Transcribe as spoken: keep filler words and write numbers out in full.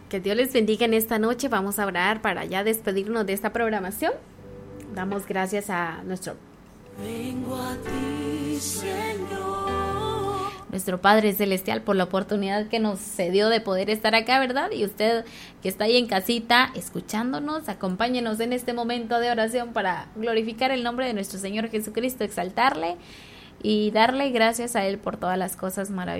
Que Dios les bendiga en esta noche. Vamos a orar para ya despedirnos de esta programación. Damos gracias a nuestro Vengo a ti, Señor. Nuestro Padre Celestial por la oportunidad que nos cedió de poder estar acá, ¿verdad? Y usted que está ahí en casita escuchándonos, acompáñenos en este momento de oración para glorificar el nombre de nuestro Señor Jesucristo, exaltarle y darle gracias a Él por todas las cosas maravillosas